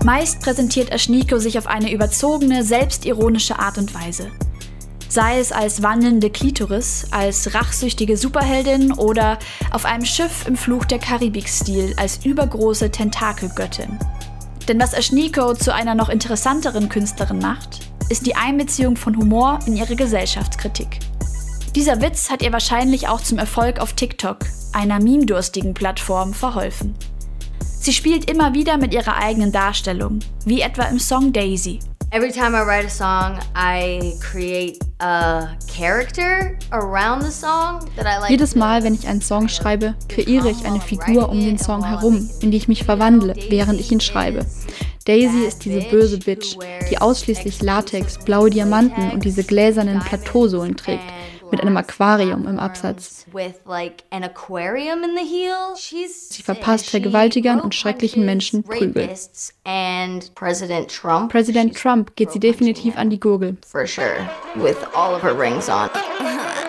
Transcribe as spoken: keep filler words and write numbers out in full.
Meist präsentiert Ashnikko sich auf eine überzogene, selbstironische Art und Weise. Sei es als wandelnde Klitoris, als rachsüchtige Superheldin oder auf einem Schiff im Fluch der Karibik-Stil als übergroße Tentakelgöttin. Denn was Ashnikko zu einer noch interessanteren Künstlerin macht, ist die Einbeziehung von Humor in ihre Gesellschaftskritik. Dieser Witz hat ihr wahrscheinlich auch zum Erfolg auf TikTok, einer meme-durstigen Plattform, verholfen. Sie spielt immer wieder mit ihrer eigenen Darstellung, wie etwa im Song Daisy. Every time I write a song, I create a character around the song that I like. Jedes Mal, wenn ich einen Song schreibe, kreiere ich eine Figur um den Song herum, in die ich mich verwandle, während ich ihn schreibe. Daisy ist diese böse Bitch, die ausschließlich Latex, blaue Diamanten und diese gläsernen Plateausohlen trägt, mit einem Aquarium im Absatz. Sie verpasst Vergewaltigern und schrecklichen Menschen Prügel. Präsident Trump geht sie definitiv an die Gurgel.